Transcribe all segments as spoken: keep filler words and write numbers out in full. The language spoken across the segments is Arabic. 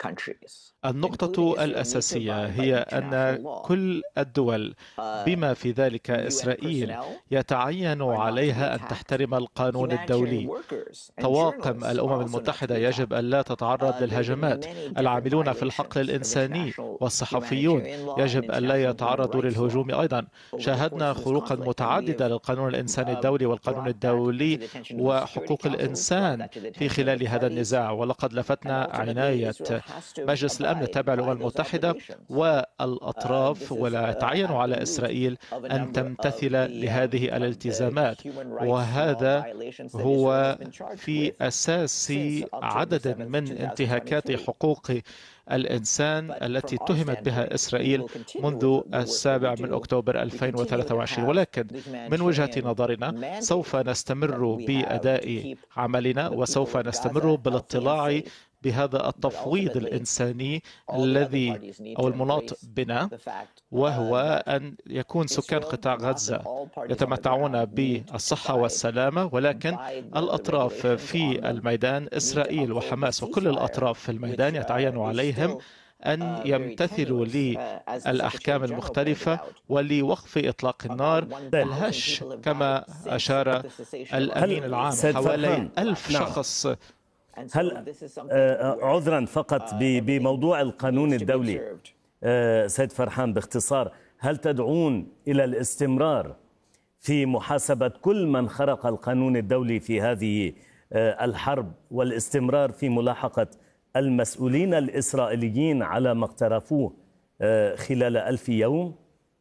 النقطة الأساسية هي أن كل الدول بما في ذلك إسرائيل يتعين عليها أن تحترم القانون الدولي. طواقم الأمم المتحدة يجب أن لا تتعرض للهجمات. العاملون في الحقل الإنساني والصحفيون يجب أن لا يتعرضوا للهجوم أيضا. شاهدنا خروقا متعددة للقانون الإنساني الدولي والقانون الدولي وحقوق الإنسان في خلال هذا النزاع، ولقد لفتنا عناية مجلس الأمن التابع للأمم المتحدة والأطراف ولا يتعين على إسرائيل أن تمتثل لهذه الالتزامات، وهذا هو في أساس عدد من انتهاكات حقوق الإنسان التي اتهمت بها إسرائيل منذ السابع من أكتوبر ألفين وثلاثة وعشرين. ولكن من وجهة نظرنا سوف نستمر بأداء عملنا وسوف نستمر بالاطلاع بهذا التفويض الإنساني الذي أو المناط بنا، وهو أن يكون سكان قطاع غزة يتمتعون بالصحة والسلامة، ولكن الأطراف في الميدان إسرائيل وحماس وكل الأطراف في الميدان يتعين عليهم أن يمتثلوا للأحكام المختلفة ولوقف إطلاق النار الهش كما أشار الأمين العام. حوالي ألف شخص. هل عذرا فقط بموضوع القانون الدولي سيد فرحان باختصار، هل تدعون إلى الاستمرار في محاسبة كل من خرق القانون الدولي في هذه الحرب والاستمرار في ملاحقة المسؤولين الإسرائيليين على ما اقترفوه خلال ألف يوم؟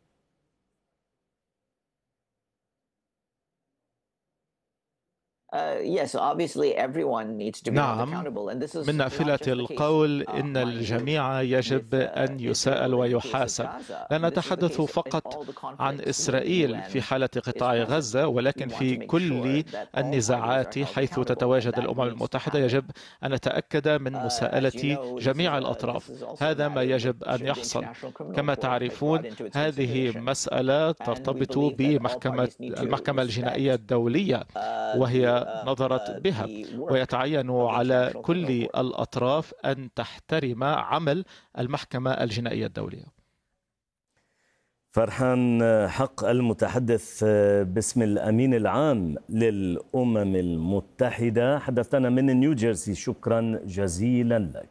نعم، من نافلة القول إن الجميع يجب أن يساءل ويحاسب. لا نتحدث فقط عن إسرائيل في حالة قطاع غزة، ولكن في كل النزاعات حيث تتواجد الأمم المتحدة يجب أن نتأكد من مساءلة جميع الأطراف. هذا ما يجب أن يحصل. كما تعرفون هذه مسألة ترتبط بمحكمة المحكمة الجنائية الدولية، وهي نظرت بها، ويتعين على كل الأطراف أن تحترم عمل المحكمة الجنائية الدولية. فرحان حق المتحدث باسم الأمين العام للأمم المتحدة، حدثنا من نيوجيرسي، شكرا جزيلا لك.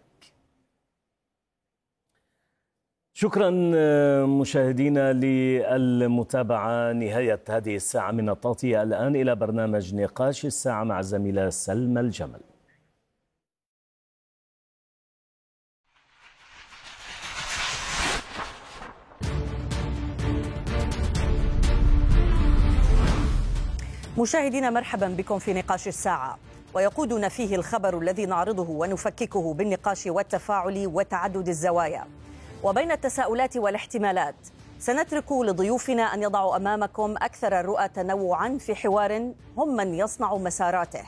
شكرا مشاهدينا للمتابعة. نهاية هذه الساعة من التغطية. الآن إلى برنامج نقاش الساعة مع الزميلة سلمى الجمل. مشاهدينا مرحبا بكم في نقاش الساعة، ويقودنا فيه الخبر الذي نعرضه ونفككه بالنقاش والتفاعل وتعدد الزوايا. وبين التساؤلات والاحتمالات سنترك لضيوفنا أن يضعوا أمامكم أكثر الرؤى تنوعا في حوار هم من يصنع مساراته.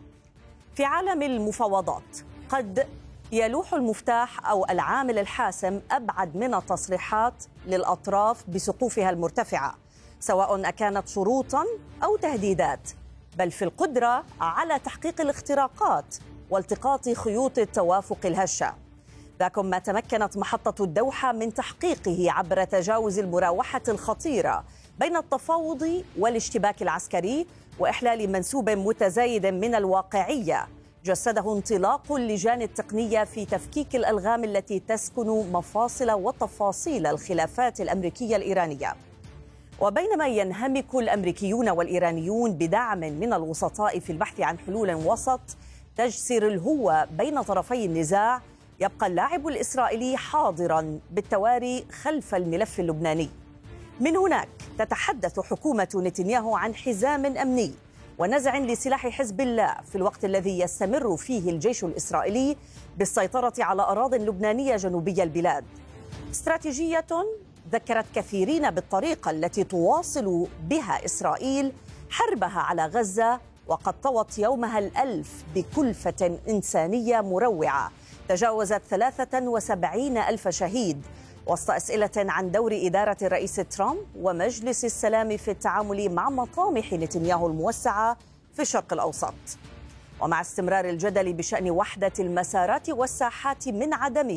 في عالم المفاوضات قد يلوح المفتاح أو العامل الحاسم أبعد من التصريحات للأطراف بسقوفها المرتفعة، سواء أكانت شروطا أو تهديدات، بل في القدرة على تحقيق الاختراقات والتقاط خيوط التوافق الهشة. ذاكم ما تمكنت محطة الدوحة من تحقيقه عبر تجاوز المراوحة الخطيرة بين التفاوض والاشتباك العسكري وإحلال منسوب متزايد من الواقعية جسده انطلاق اللجان التقنية في تفكيك الألغام التي تسكن مفاصل وتفاصيل الخلافات الأمريكية الإيرانية. وبينما ينهمك الأمريكيون والإيرانيون بدعم من الوسطاء في البحث عن حلول وسط تجسر الهوة بين طرفي النزاع، يبقى اللاعب الإسرائيلي حاضراً بالتواري خلف الملف اللبناني. من هناك تتحدث حكومة نتنياهو عن حزام أمني ونزع لسلاح حزب الله في الوقت الذي يستمر فيه الجيش الإسرائيلي بالسيطرة على أراضٍ لبنانية جنوبية البلاد. استراتيجية ذكرت كثيرين بالطريقة التي تواصل بها إسرائيل حربها على غزة، وقد طوت يومها الألف بكلفة إنسانية مروعة تجاوزت ثلاثة وسبعين ألف شهيد، وسط أسئلة عن دور إدارة الرئيس ترامب ومجلس السلام في التعامل مع مطامح نتنياهو الموسعة في الشرق الأوسط. ومع استمرار الجدل بشأن وحدة المسارات والساحات من عدمها